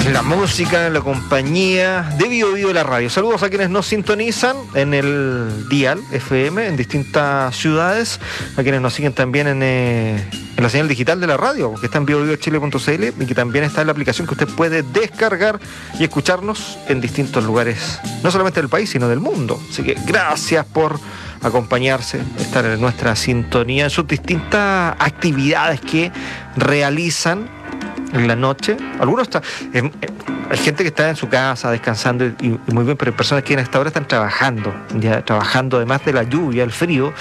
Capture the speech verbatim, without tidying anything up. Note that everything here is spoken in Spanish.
La música, la compañía de Bio Bio la radio. Saludos a quienes nos sintonizan en el dial F M en distintas ciudades, a quienes nos siguen también en, eh, en la señal digital de la radio, que está en bio bio chile punto c l y que también está en la aplicación que usted puede descargar y escucharnos en distintos lugares, no solamente del país, sino del mundo. Así que gracias por acompañarse, estar en nuestra sintonía en sus distintas actividades que realizan en la noche. Algunos están, eh, eh, hay gente que está en su casa descansando y, y muy bien, pero hay personas que en esta hora están trabajando, ya trabajando además de la lluvia, el frío.